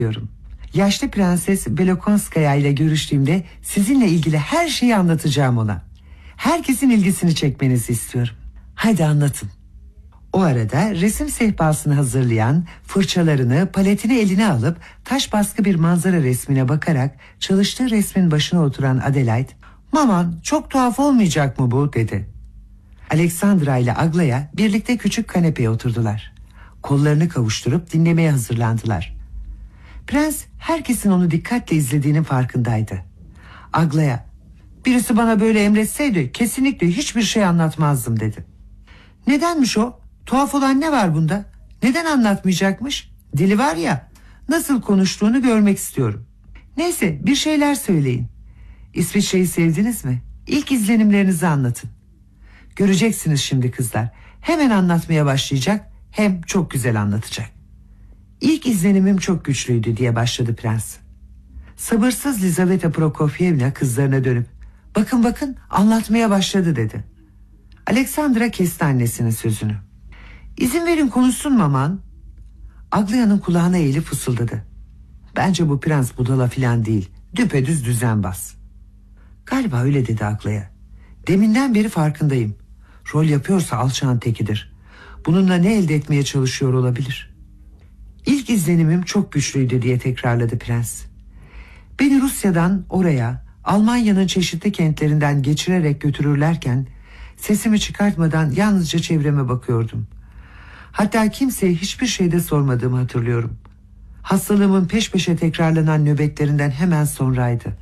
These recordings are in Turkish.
diyorum. Yaşlı Prenses Belokonskaya ile görüştüğümde sizinle ilgili her şeyi anlatacağım ona. Herkesin ilgisini çekmenizi istiyorum. Haydi anlatın. O arada resim sehpasını hazırlayan, fırçalarını, paletini eline alıp taş baskı bir manzara resmine bakarak çalıştığı resmin başına oturan Adelaide, "Maman, çok tuhaf olmayacak mı bu?" dedi. Alexandra ile Aglaya birlikte küçük kanepeye oturdular. Kollarını kavuşturup dinlemeye hazırlandılar. Prens herkesin onu dikkatle izlediğinin farkındaydı. Aglaya, "Birisi bana böyle emretseydi kesinlikle hiçbir şey anlatmazdım," dedi. "Nedenmiş o? Tuhaf olan ne var bunda? Neden anlatmayacakmış? Dili var ya, nasıl konuştuğunu görmek istiyorum. Neyse, bir şeyler söyleyin. İsviçre'yi sevdiniz mi? İlk izlenimlerinizi anlatın." "Göreceksiniz şimdi kızlar. Hemen anlatmaya başlayacak, hem çok güzel anlatacak." "İlk izlenimim çok güçlüydü," diye başladı prens. Sabırsız Lizaveta Prokofyevna kızlarına dönüp, "Bakın bakın, anlatmaya başladı," dedi. Alexandra kesti annesinin sözünü. "İzin verin konuşsun maman." Aglaya'nın kulağına eğilip fısıldadı. "Bence bu prens budala filan değil, düpedüz düzenbaz." "Galiba öyle," dedi Aglaya. "Deminden beri farkındayım. Rol yapıyorsa alçağın tekidir. Bununla ne elde etmeye çalışıyor olabilir?" "İlk izlenimim çok güçlüydü," diye tekrarladı prens. "Beni Rusya'dan oraya, Almanya'nın çeşitli kentlerinden geçirerek götürürlerken sesimi çıkartmadan yalnızca çevreme bakıyordum. Hatta kimseye hiçbir şey de sormadığımı hatırlıyorum. Hastalığımın peş peşe tekrarlanan nöbetlerinden hemen sonraydı.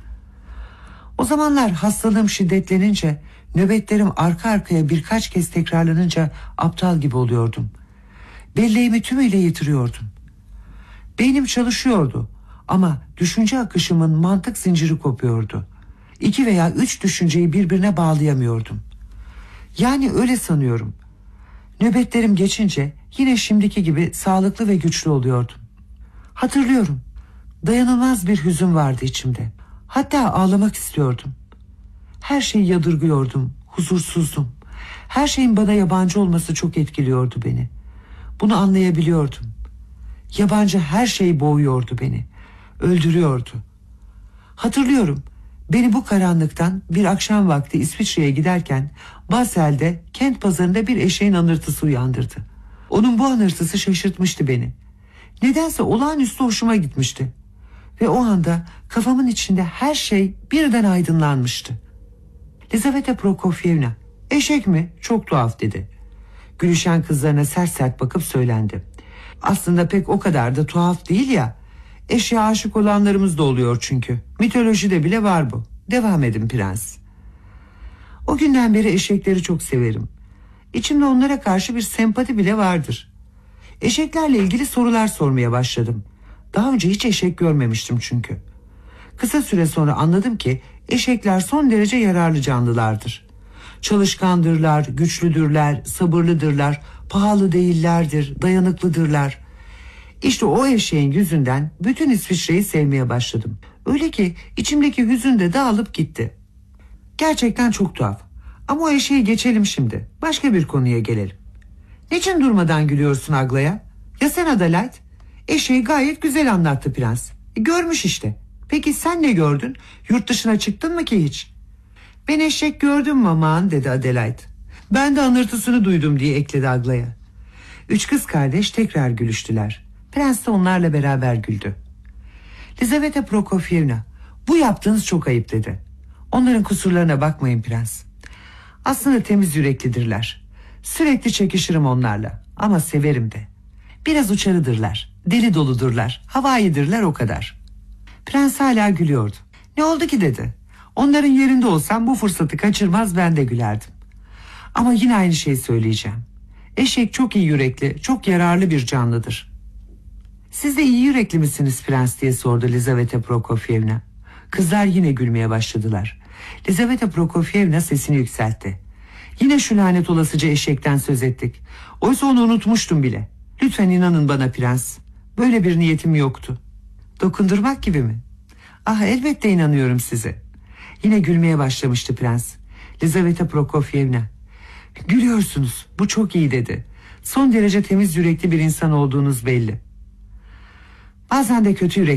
O zamanlar hastalığım şiddetlenince, nöbetlerim arka arkaya birkaç kez tekrarlanınca aptal gibi oluyordum. Belleğimi tümüyle yitiriyordum. Beynim çalışıyordu ama düşünce akışımın mantık zinciri kopuyordu. 2 veya 3 düşünceyi birbirine bağlayamıyordum. Yani öyle sanıyorum. Nöbetlerim geçince yine şimdiki gibi sağlıklı ve güçlü oluyordum. Hatırlıyorum. Dayanılmaz bir hüzün vardı içimde. Hatta ağlamak istiyordum. Her şeyi yadırgıyordum, huzursuzdum. Her şeyin bana yabancı olması çok etkiliyordu beni. Bunu anlayabiliyordum. Yabancı her şey boğuyordu beni. Öldürüyordu. Hatırlıyorum. Beni bu karanlıktan bir akşam vakti İsviçre'ye giderken Basel'de kent pazarında bir eşeğin anırtısı uyandırdı. Onun bu anırtısı şaşırtmıştı beni. Nedense olağanüstü hoşuma gitmişti. Ve o anda kafamın içinde her şey birden aydınlanmıştı. Lizaveta Prokofyevna, "Eşek mi? Çok tuhaf," dedi. Gülüşen kızlarına sert sert bakıp söylendi. "Aslında pek o kadar da tuhaf değil ya. Eşeğe aşık olanlarımız da oluyor çünkü. Mitolojide bile var bu. Devam edin prens." "O günden beri eşekleri çok severim. İçimde onlara karşı bir sempati bile vardır. Eşeklerle ilgili sorular sormaya başladım. Daha önce hiç eşek görmemiştim çünkü. Kısa süre sonra anladım ki eşekler son derece yararlı canlılardır. Çalışkandırlar, güçlüdürler, sabırlıdırlar, pahalı değillerdir, dayanıklıdırlar. İşte o eşeğin yüzünden bütün İsviçre'yi sevmeye başladım. Öyle ki içimdeki hüzün de dağılıp gitti. Gerçekten çok tuhaf. Ama o eşeği geçelim şimdi. Başka bir konuya gelelim. Niçin durmadan gülüyorsun Aglaya? Ya sen Adelaide? Eşeği gayet güzel anlattı prens. Görmüş işte. Peki sen ne gördün? Yurt dışına çıktın mı ki hiç?" "Ben eşek gördüm maman," dedi Adelaide. "Ben de anırtısını duydum," diye ekledi Aglaya. 3 kız kardeş tekrar gülüştüler. Prens de onlarla beraber güldü. Lizaveta Prokofyevna, "Bu yaptığınız çok ayıp," dedi. "Onların kusurlarına bakmayın prens. Aslında temiz yüreklidirler. Sürekli çekişirim onlarla ama severim de. Biraz uçarıdırlar, deli doludurlar, havaidirler, o kadar." Prens hala gülüyordu. "Ne oldu ki?" dedi. "Onların yerinde olsam bu fırsatı kaçırmaz, ben de gülerdim. Ama yine aynı şeyi söyleyeceğim. Eşek çok iyi yürekli, çok yararlı bir canlıdır." "Siz de iyi yürekli misiniz prens?" diye sordu Lizaveta Prokofyevna. Kızlar yine gülmeye başladılar. Lizaveta Prokofyevna sesini yükseltti. "Yine şu lanet olasıca eşekten söz ettik. Oysa onu unutmuştum bile. Lütfen inanın bana prens. Böyle bir niyetim yoktu." "Dokundurmak gibi mi?" "Ah, elbette inanıyorum size." Yine gülmeye başlamıştı prens. Lizaveta Prokofyevna, "Gülüyorsunuz, bu çok iyi," dedi. "Son derece temiz yürekli bir insan olduğunuz belli. Bazen de kötü yürekli